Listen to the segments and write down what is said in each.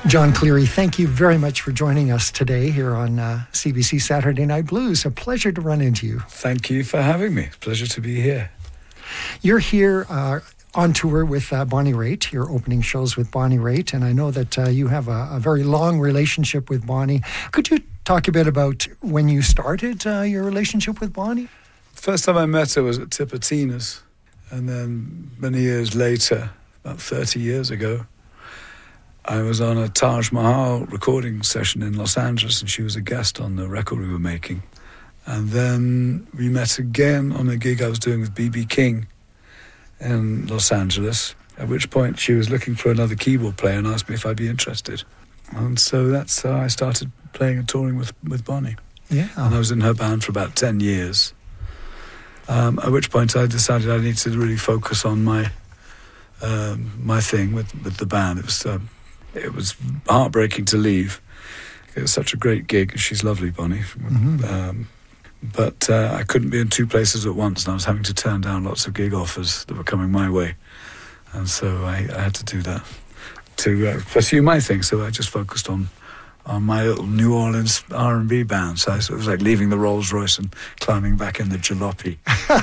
John Cleary, thank you very much for joining us today here on CBC Saturday Night Blues. A pleasure to run into you. Thank you for having me. Pleasure to be here. You're here on tour with Bonnie Raitt. You're opening shows with Bonnie Raitt, and I know that you have a very long relationship with Bonnie. Could you talk a bit about when you started your relationship with Bonnie? The first time I met her was at Tipitina's, and then many years later, about 30 years ago, I was on a Taj Mahal recording session in Los Angeles, and she was a guest on the record we were making. And then we met again on a gig I was doing with B.B. King in Los Angeles, at which point she was looking for another keyboard player and asked me if I'd be interested. And so that's how I started playing and touring with Bonnie. Yeah. And I was in her band for about 10 years. At which point I decided I needed to really focus on my thing with the band. It was heartbreaking to leave. It was such a great gig, and she's lovely, Bonnie. Mm-hmm. But I couldn't be in two places at once, and I was having to turn down lots of gig offers that were coming my way. And so I had to do that to pursue my thing. So I just focused on my little New Orleans R&B band. So it was like leaving the Rolls Royce and climbing back in the jalopy.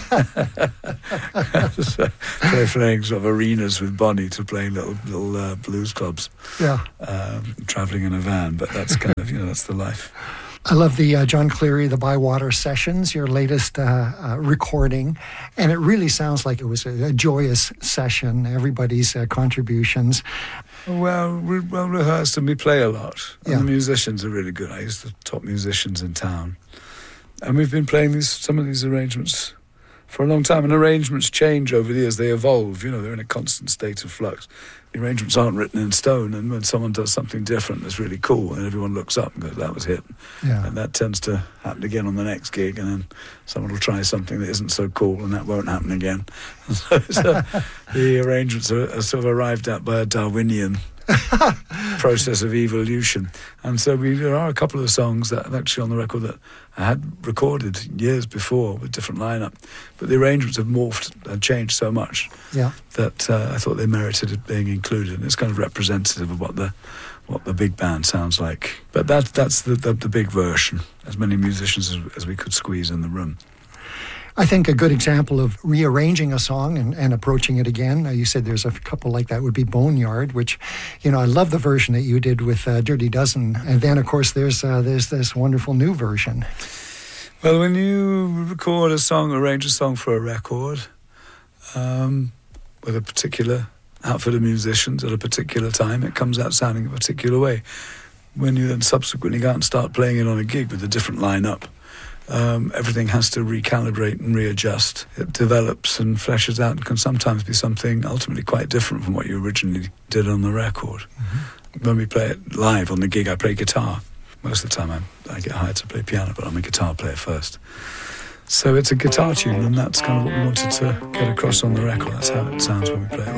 So playing sort of arenas with Bonnie to playing little blues clubs. Yeah. Traveling in a van, but that's kind of, that's the life. I love the John Cleary, the Bywater Sessions, your latest recording, and it really sounds like it was a joyous session, everybody's contributions. Well rehearsed, and we play a lot. And yeah. The musicians are really good. I used the top musicians in town. And we've been playing some of these arrangements for a long time, and arrangements change over the years. They evolve, they're in a constant state of flux. The arrangements aren't written in stone, and when someone does something different that's really cool, and everyone looks up and goes, that was hit. Yeah. And that tends to happen again on the next gig, and then someone will try something that isn't so cool, and that won't happen again. So the arrangements are sort of arrived at by a Darwinian process of evolution. And so there are a couple of songs that actually on the record that I had recorded years before with different lineup, but the arrangements have morphed and changed so much that I thought they merited it being included. And it's kind of representative of what the big band sounds like. But that's the big version, as many musicians as we could squeeze in the room. I think a good example of rearranging a song and approaching it again, you said there's a couple like that, would be Boneyard, which, I love the version that you did with Dirty Dozen. And then, of course, there's this wonderful new version. Well, when you record a song, arrange a song for a record with a particular outfit of musicians at a particular time, it comes out sounding a particular way. When you then subsequently go out and start playing it on a gig with a different lineup, everything has to recalibrate and readjust. It develops and fleshes out and can sometimes be something ultimately quite different from what you originally did on the record. Mm-hmm. When we play it live on the gig, I play guitar. Most of the time I get hired to play piano, but I'm a guitar player first. So it's a guitar tune, and that's kind of what we wanted to get across on the record. That's how it sounds when we play it.